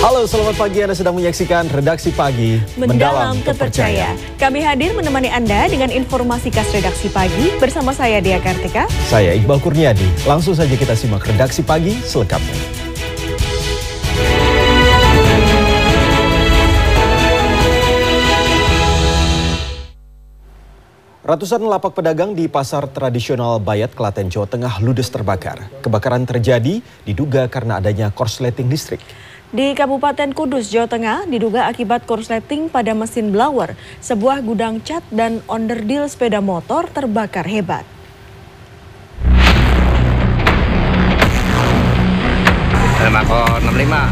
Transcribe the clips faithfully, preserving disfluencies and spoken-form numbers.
Halo, selamat pagi. Anda sedang menyaksikan Redaksi Pagi Mendalam Terpercaya. Kami hadir menemani Anda dengan informasi khas Redaksi Pagi bersama saya Dia Kartika. Saya Iqbal Kurniadi. Langsung saja kita simak Redaksi Pagi selengkapnya. Ratusan lapak pedagang di pasar tradisional Bayat, Klaten, Jawa Tengah ludes terbakar. Kebakaran terjadi diduga karena adanya korsleting listrik. Di Kabupaten Kudus, Jawa Tengah, diduga akibat korsleting pada mesin blower, sebuah gudang cat dan onderdil sepeda motor terbakar hebat. Mako enam puluh lima.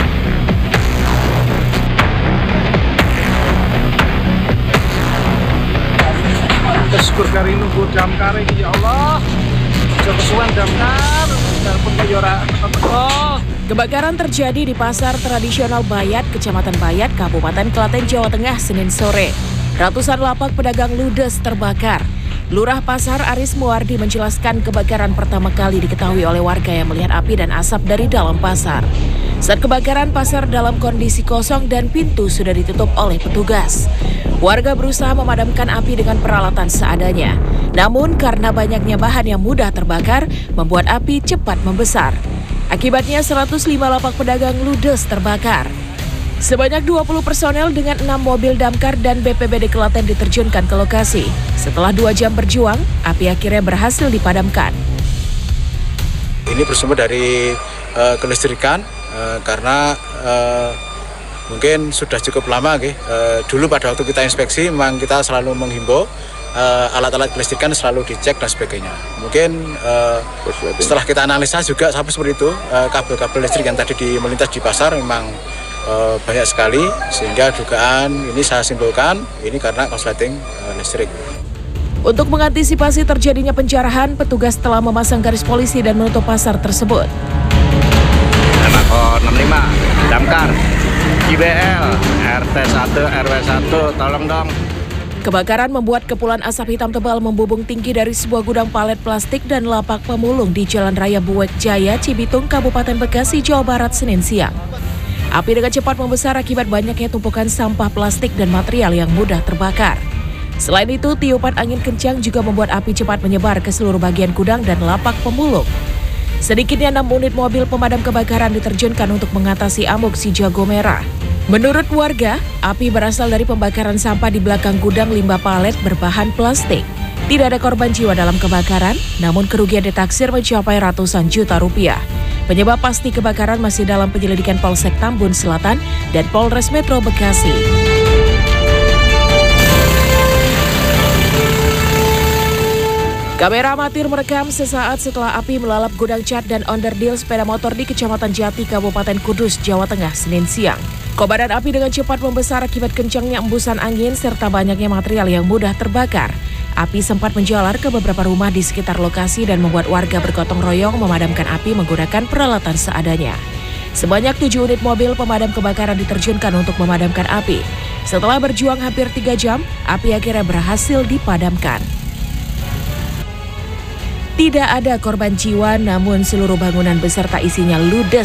Syukur kari nunggu damkar ini, ya Allah. Kesuwan damkar, telepon Mayora. Oh. Kebakaran terjadi di pasar tradisional Bayat, Kecamatan Bayat, Kabupaten Klaten, Jawa Tengah, Senin sore. Ratusan lapak pedagang ludes terbakar. Lurah Pasar Aris Muardi menjelaskan kebakaran pertama kali diketahui oleh warga yang melihat api dan asap dari dalam pasar. Saat kebakaran, pasar dalam kondisi kosong dan pintu sudah ditutup oleh petugas. Warga berusaha memadamkan api dengan peralatan seadanya. Namun karena banyaknya bahan yang mudah terbakar, membuat api cepat membesar. Akibatnya seratus lima lapak pedagang ludes terbakar. Sebanyak dua puluh personel dengan enam mobil damkar dan B P B D Klaten diterjunkan ke lokasi. Setelah dua jam berjuang, api akhirnya berhasil dipadamkan. Ini bersumber dari uh, kelistrikan uh, karena uh, mungkin sudah cukup lama. Okay? Uh, dulu pada waktu kita inspeksi memang kita selalu menghimbau uh, alat-alat kelistrikan selalu dicek dan sebagainya. Mungkin uh, setelah kita analisa juga sampai seperti itu, uh, kabel-kabel listrik yang tadi di, melintas di pasar memang Uh, banyak sekali, sehingga dugaan ini saya simpulkan ini karena korsleting uh, listrik. Untuk mengantisipasi terjadinya pencarahan, petugas telah memasang garis polisi dan menutup pasar tersebut. Mako enam puluh lima, damkar, I B L, R T satu, R W satu, tolong dong. Kebakaran membuat kepulan asap hitam tebal membubung tinggi dari sebuah gudang palet plastik dan lapak pemulung di Jalan Raya Buwek Jaya, Cibitung, Kabupaten Bekasi, Jawa Barat, Senin siang. Api dengan cepat membesar akibat banyaknya tumpukan sampah plastik dan material yang mudah terbakar. Selain itu, tiupan angin kencang juga membuat api cepat menyebar ke seluruh bagian gudang dan lapak pemulung. Sedikitnya enam unit mobil pemadam kebakaran diterjunkan untuk mengatasi amuk si jago merah. Menurut warga, api berasal dari pembakaran sampah di belakang gudang limbah palet berbahan plastik. Tidak ada korban jiwa dalam kebakaran, namun kerugian ditaksir mencapai ratusan juta rupiah. Penyebab pasti kebakaran masih dalam penyelidikan Polsek Tambun Selatan dan Polres Metro Bekasi. Kamera amatir merekam sesaat setelah api melalap gudang cat dan onderdil sepeda motor di Kecamatan Jati, Kabupaten Kudus, Jawa Tengah, Senin siang. Kobaran api dengan cepat membesar akibat kencangnya embusan angin serta banyaknya material yang mudah terbakar. Api sempat menjalar ke beberapa rumah di sekitar lokasi dan membuat warga bergotong royong memadamkan api menggunakan peralatan seadanya. Sebanyak tujuh unit mobil pemadam kebakaran diterjunkan untuk memadamkan api. Setelah berjuang hampir tiga jam, api akhirnya berhasil dipadamkan. Tidak ada korban jiwa, namun seluruh bangunan beserta isinya ludes